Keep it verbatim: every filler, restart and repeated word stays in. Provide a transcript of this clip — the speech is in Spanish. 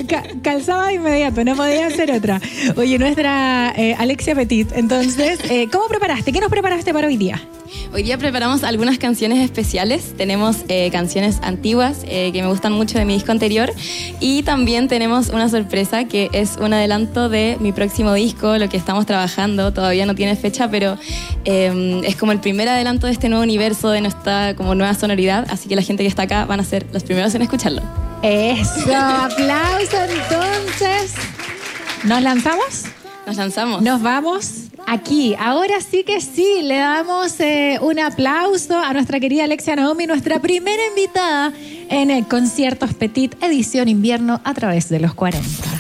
ca- calzaba de inmediato, no podía ser otra. Oye, nuestra eh, Alexia Petit, entonces, eh, ¿cómo preparaste? ¿Qué nos preparaste para hoy día? Hoy día preparamos algunas canciones especiales. Tenemos eh, canciones antiguas eh, que me gustan mucho de mi disco anterior, y también tenemos una sorpresa que es un adelanto de mi próximo disco, lo que estamos trabajando. Todavía no tiene fecha, pero eh, es como el primer adelanto de este nuevo universo, de nuestra como nueva sonoridad, así que la gente que está acá van a ser los primeros en escucharlo. Eso, aplauso entonces. ¿Nos lanzamos? Nos lanzamos. Nos vamos aquí. Ahora sí que sí, le damos eh, un aplauso a nuestra querida Alexia Naomi, nuestra primera invitada en el Conciertos Petit, edición invierno a través de los cuarenta.